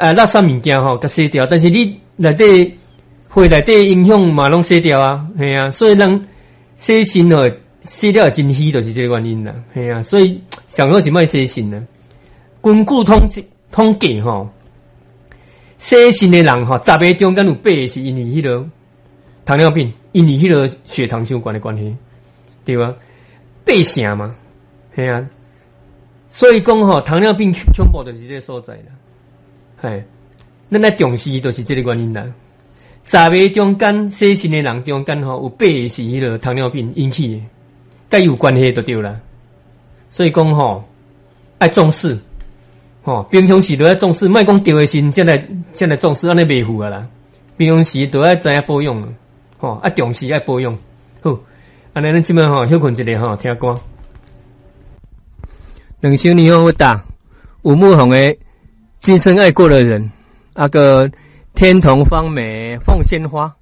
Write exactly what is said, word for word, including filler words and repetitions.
啊垃圾物件吼，甲洗掉，但是你内底血内底影响嘛拢洗掉啊，系啊，所以人洗肾吼洗了真虚，就是这个原因啦，系啊，所以上好是莫洗肾啦。根据统统计吼，洗肾的人吼，十个中间有八个是因为迄个糖尿病，因为迄个血糖相关的关系，对吧？八成嘛，系啊。所以讲吼，糖尿病恐怖就是这个所在啦，嘿，咱来重视就是这个原因啦。十个中间洗肾的人中间吼，有八个是迄个糖尿病引起的，甲有关系就对啦。所以讲吼，爱重视，吼，平常时都要重视，莫讲掉的心，才来才来重视，安尼袂赴啊啦。平常时都要知影保养，吼，啊重视爱保养，好，安尼咱即摆吼休困一下吼，听歌。两首你好，我打吴牧宏的《今生爱过的人》，那个天童芳美凤仙花。